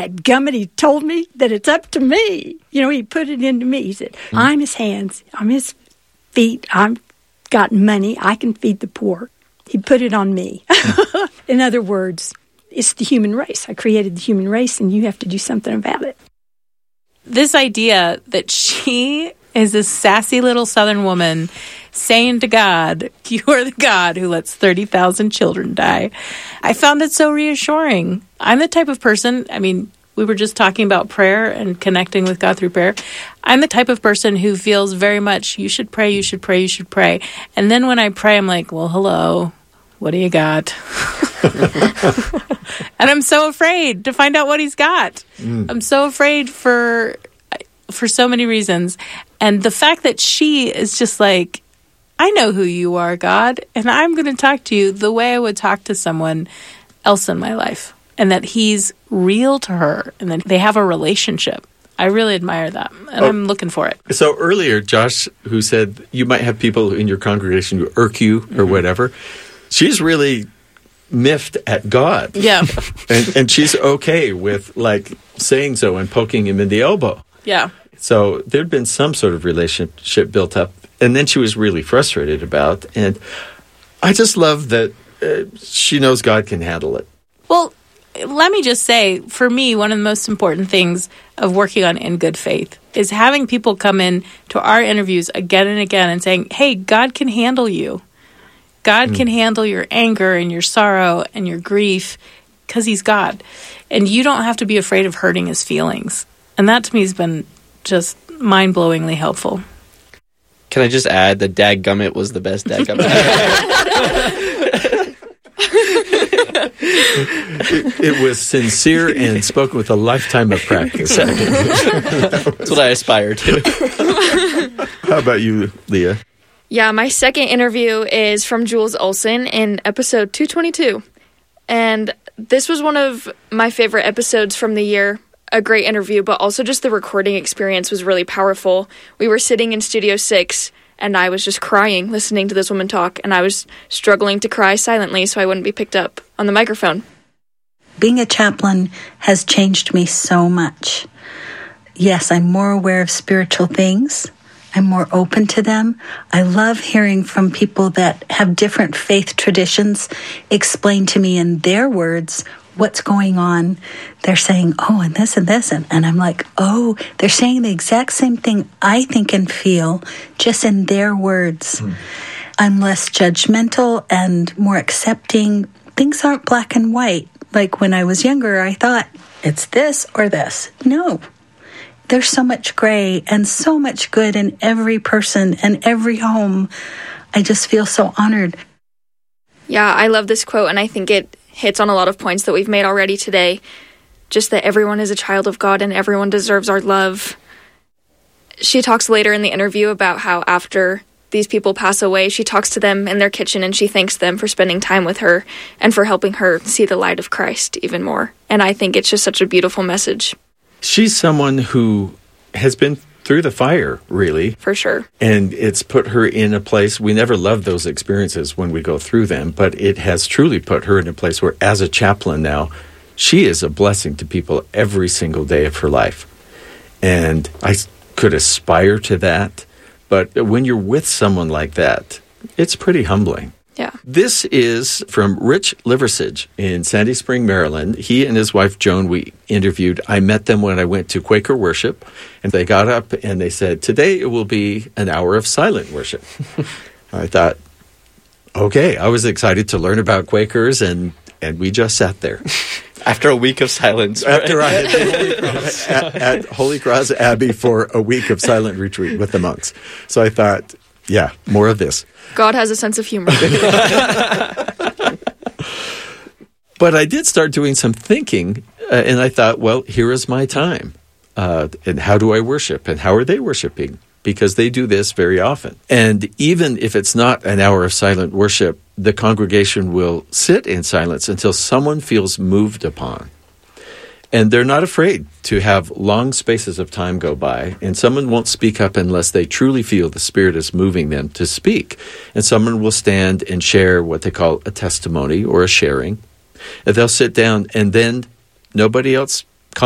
dadgummit, he told me that it's up to me. He put it into me. He said, I'm his hands, I'm his feet, I've got money, I can feed the poor. He put it on me. In other words, it's the human race. I created the human race, and you have to do something about it. This idea that she is this sassy little Southern woman saying to God, you are the God who lets 30,000 children die. I found it so reassuring. I'm the type of person, we were just talking about prayer and connecting with God through prayer. I'm the type of person who feels very much, you should pray, you should pray, you should pray. And then when I pray, I'm like, well, hello, what do you got? And I'm so afraid to find out what he's got. I'm so afraid for so many reasons. And the fact that she is just like, I know who you are, God, and I'm going to talk to you the way I would talk to someone else in my life. And that he's real to her, and that they have a relationship. I really admire that, and I'm looking for it. So earlier, Josh, who said you might have people in your congregation who irk you or whatever, she's really miffed at God. Yeah. and she's okay with, saying so and poking him in the elbow. Yeah. So there'd been some sort of relationship built up, and then she was really frustrated about. And I just love that she knows God can handle it. Well, let me just say, for me, one of the most important things of working on In Good Faith is having people come in to our interviews again and again and saying, hey, God can handle you. God can handle your anger and your sorrow and your grief because he's God. And you don't have to be afraid of hurting his feelings. And that to me has been just mind-blowingly helpful. Can I just add that dadgummit was the best dadgummit? It was sincere and spoken with a lifetime of practice. That's what I aspire to. How about you, Leah? Yeah, my second interview is from Jules Olson in episode 222. And this was one of my favorite episodes from the year. A great interview, but also just the recording experience was really powerful. We were sitting in Studio 6, and I was just crying listening to this woman talk, and I was struggling to cry silently so I wouldn't be picked up on the microphone. Being a chaplain has changed me so much. Yes, I'm more aware of spiritual things. I'm more open to them. I love hearing from people that have different faith traditions explain to me in their words what's going on. They're saying, oh, and this and this. And I'm like, oh, they're saying the exact same thing I think and feel, just in their words. I'm less judgmental and more accepting. Things aren't black and white. Like when I was younger, I thought, it's this or this. No. There's so much gray and so much good in every person and every home. I just feel so honored. Yeah, I love this quote, and I think it hits on a lot of points that we've made already today. Just that everyone is a child of God and everyone deserves our love. She talks later in the interview about how after these people pass away, she talks to them in their kitchen and she thanks them for spending time with her and for helping her see the light of Christ even more. And I think it's just such a beautiful message. She's someone who has been through the fire, really. For sure. And it's put her in a place, we never love those experiences when we go through them, but it has truly put her in a place where, as a chaplain now, she is a blessing to people every single day of her life. And I could aspire to that, but when you're with someone like that, it's pretty humbling. Yeah. This is from Rich Liversidge in Sandy Spring, Maryland. He and his wife, Joan, we interviewed. I met them when I went to Quaker worship, and they got up and they said, today it will be an hour of silent worship. I thought, okay, I was excited to learn about Quakers, and we just sat there. After a week of silence. After I had been at Holy Cross Abbey for a week of silent retreat with the monks. So I thought, yeah, more of this. God has a sense of humor. But I did start doing some thinking, and I thought, well, here is my time. And how do I worship? And how are they worshiping? Because they do this very often. And even if it's not an hour of silent worship, the congregation will sit in silence until someone feels moved upon. And they're not afraid to have long spaces of time go by, and someone won't speak up unless they truly feel the Spirit is moving them to speak. And someone will stand and share what they call a testimony or a sharing. And they'll sit down, and then nobody else